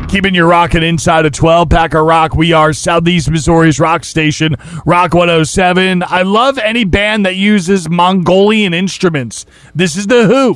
Keeping your rockin' inside of 12, Packer Rock. We are Southeast Missouri's rock station, Rock 107. I love any band that uses Mongolian instruments. This is The Who.